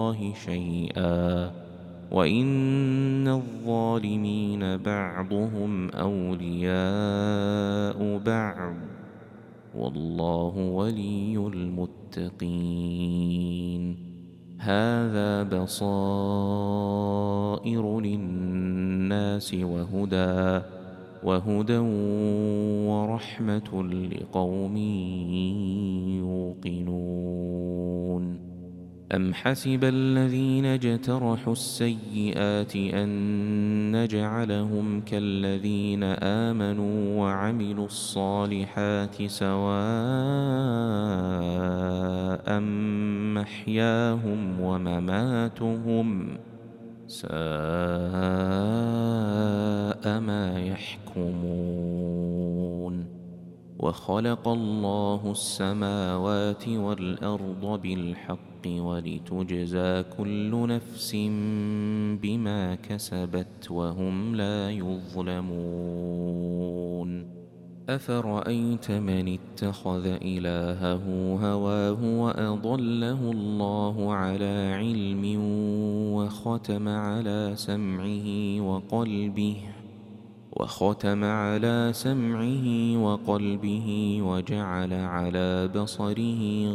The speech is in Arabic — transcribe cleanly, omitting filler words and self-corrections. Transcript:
الله شيئا وإن الظالمين بعضهم أولياء بعض والله ولي المتقين. هذا بصائر للناس وهدى ورحمة لقوم يوقنون. أم حسب الذين اجترحوا السيئات أن نجعلهم كالذين آمنوا وعملوا الصالحات سواء محياهم ومماتهم ساء ما يحكمون. وخلق الله السماوات والأرض بالحق ولتجزى كل نفس بما كسبت وهم لا يظلمون. أفرأيت من اتخذ إلهه هواه وأضله الله على علم وختم على سمعه وقلبه وجعل على بصره